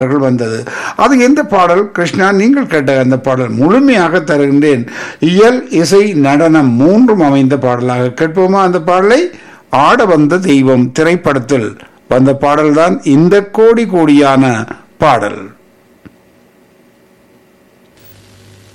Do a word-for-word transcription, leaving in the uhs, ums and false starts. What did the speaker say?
பாடல்கள் வந்தது. அது எந்த பாடல் கிருஷ்ணா? நீங்கள் கேட்ட அந்த பாடல் முழுமையாக தருகின்றேன். இயல், இசை, நடனம் மூன்றும் அமைந்த பாடலாக கேட்போமா அந்த பாடலை? ஆட வந்த தெய்வம் திரைப்படத்தில் வந்த பாடல்தான் இந்த கோடி கோடியான பாடல்.